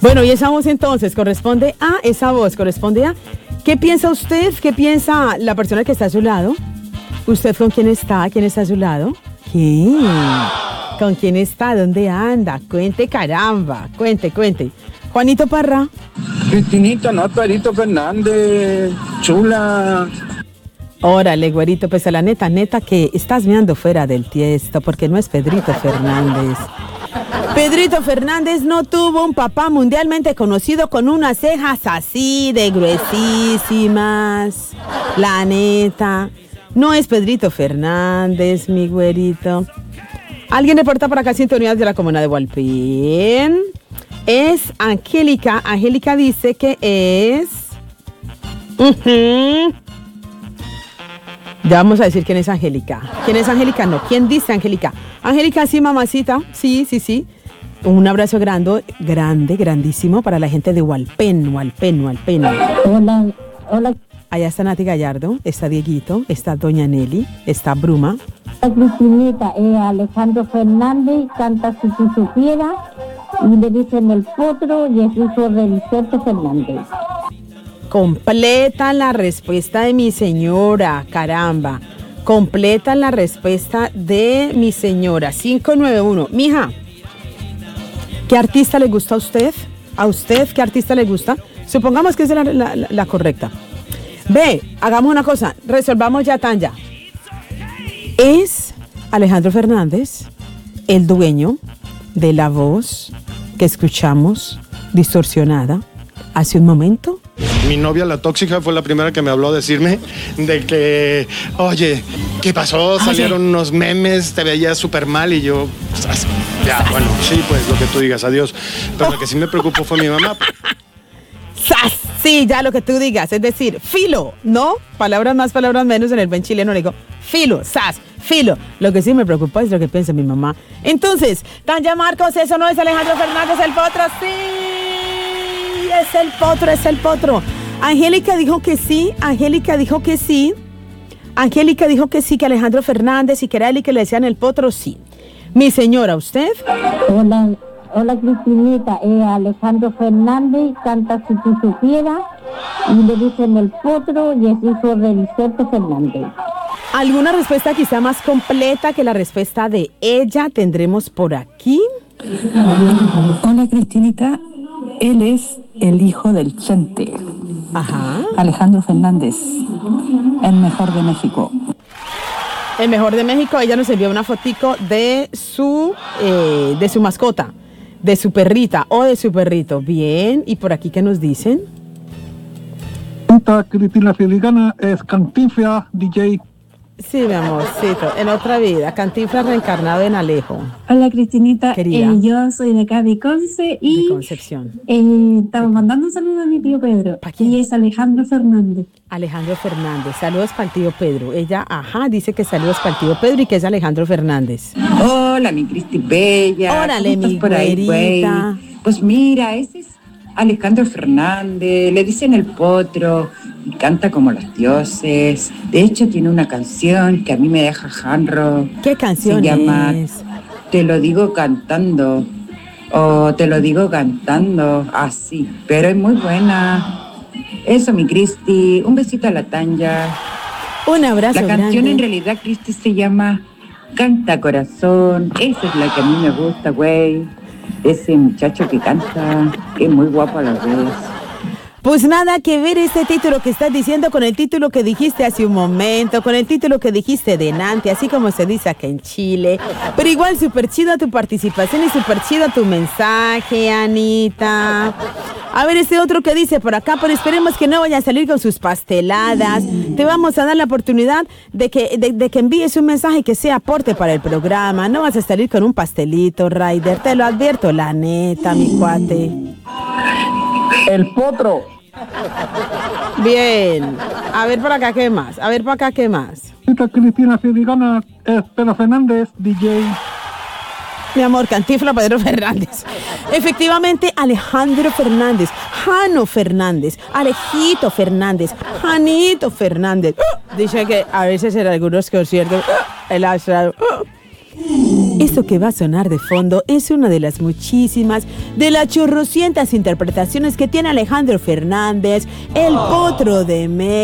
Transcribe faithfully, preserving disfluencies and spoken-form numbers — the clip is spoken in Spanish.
Bueno, y esa voz entonces corresponde a, esa voz corresponde a, ¿qué piensa usted? ¿Qué piensa la persona que está a su lado? ¿Usted con quién está? ¿Quién está a su lado? ¿Quién? ¿Con quién está? ¿Dónde anda? Cuente, caramba. Cuente, cuente. Juanito Parra. Cristinita, no, Pedrito Fernández. Chula. Órale, güerito, pues a la neta, neta que estás mirando fuera del tiesto, porque no es Pedrito Fernández. Pedrito Fernández no tuvo un papá mundialmente conocido con unas cejas así de gruesísimas. La neta, no es Pedrito Fernández, mi güerito. Alguien reporta por acá sintonías de la comuna de Hualpén. Es Angélica. Angélica dice que es... Uh-huh. Ya vamos a decir quién es Angélica. ¿Quién es Angélica? No. ¿Quién dice Angélica? Angélica, sí, mamacita. Sí, sí, sí. Un abrazo grande, grande, grandísimo para la gente de Hualpén, Hualpén, Hualpén. Hola, hola. Allá está Nati Gallardo, está Dieguito, está Doña Nelly, está Bruma. Cristinita, eh, Alejandro Fernández canta Si tú supieras y le dicen El Potro y es hijo de Vicente Fernández. Completa la respuesta de mi señora, caramba. Completa la respuesta de mi señora. cinco nueve uno. Mija, ¿qué artista le gusta a usted? ¿A usted qué artista le gusta? Supongamos que es la, la, la, la correcta. Ve, hagamos una cosa, resolvamos ya tan ya. ¿Es Alejandro Fernández el dueño de la voz que escuchamos distorsionada hace un momento? Mi novia, la tóxica, fue la primera que me habló a decirme de que, oye, ¿qué pasó? Salieron oye. unos memes, te veías súper mal y yo, pues, ya, bueno, sí, pues lo que tú digas, adiós. Pero oh. Lo que sí me preocupó fue mi mamá. ¡Sas! Sí, ya lo que tú digas, es decir, filo, ¿no? Palabras más, palabras menos, en el buen chileno le digo, filo, sas, filo. Lo que sí me preocupa es lo que piensa mi mamá. Entonces, Tanya Marcos, eso no es Alejandro Fernández, el potro, sí, es el potro, es el potro. Angélica dijo que sí, Angélica dijo que sí, Angélica dijo que sí, que Alejandro Fernández y que era él y que le decían el potro, sí. Mi señora, ¿usted? Hola. Hola Cristinita, eh, Alejandro Fernández canta Si tú supieras y le dicen El Potro y es hijo de Vicente Fernández. ¿Alguna respuesta quizá más completa que la respuesta de ella tendremos por aquí? Hola Cristinita, él es el hijo del Chente. Ajá. Alejandro Fernández, el mejor de México. El mejor de México, ella nos envió una fotico de su, eh, de su mascota. De su perrita o de su perrito. Bien, ¿y por aquí qué nos dicen? Cristina Filigana es Cantinflas D J. Sí, mi amorcito, en otra vida, Cantinflas reencarnado en Alejo. Hola Cristinita, Querida. Eh, yo soy de acá de Conce y de Concepción. Eh, estamos mandando un saludo a mi tío Pedro. ¿Para quién? Y es Alejandro Fernández. Alejandro Fernández, saludos para el tío Pedro. Ella, ajá, dice que saludos para el tío Pedro y que es Alejandro Fernández. Hola, mi Cristi Bella. Órale, mi por ahí, güey? Pues mira, ese es Alejandro Fernández, le dicen el potro, y canta como los dioses. De hecho, tiene una canción que a mí me deja janro. ¿Qué canción Se llama es? Te lo digo cantando, o Te lo digo cantando, así, pero es muy buena. Eso, mi Cristi, un besito a la Tanya. Un abrazo La canción grande. en realidad, Cristi, se llama Canta Corazón. Esa es la que a mí me gusta, güey. Ese muchacho que canta, que es muy guapo a la vez. Pues nada que ver este título que estás diciendo con el título que dijiste hace un momento, con el título que dijiste de Nanti, así como se dice acá en Chile. Pero igual súper chido tu participación y súper chido tu mensaje, Anita. A ver este otro que dice por acá, pero esperemos que no vayan a salir con sus pasteladas. Te vamos a dar la oportunidad de que, de, de que envíes un mensaje que sea aporte para el programa. No vas a salir con un pastelito, Ryder, te lo advierto, la neta, mi cuate. El potro. Bien, a ver por acá qué más, a ver por acá qué más. Cristina Filigana es Pedro Fernández, D J. Mi amor, Cantinflas Pedro Fernández. Efectivamente, Alejandro Fernández, Jano Fernández, Alejito Fernández, Janito Fernández. Uh, dice que a veces en algunos conciertos uh, el astral uh, Eso que va a sonar de fondo es una de las muchísimas, de las chorrocientas interpretaciones que tiene Alejandro Fernández, el Potro de México.